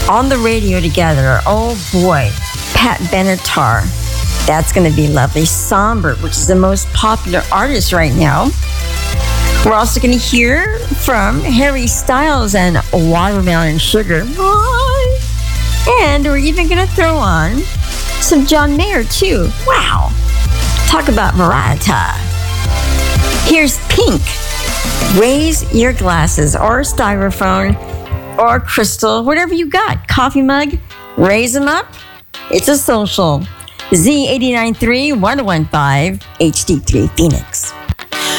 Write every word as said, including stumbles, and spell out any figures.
on the radio together. Oh boy, Pat Benatar. That's going to be lovely. Somber, which is the most popular artist right now. We're also going to hear from Harry Styles and Watermelon Sugar. And we're even going to throw on some John Mayer too. Wow. Talk about variety. Here's Pink. Raise your glasses or styrofoam or crystal, whatever you got. Coffee mug, raise them up. It's a social. Z eighty-nine point three, one oh one point five, H D three Phoenix.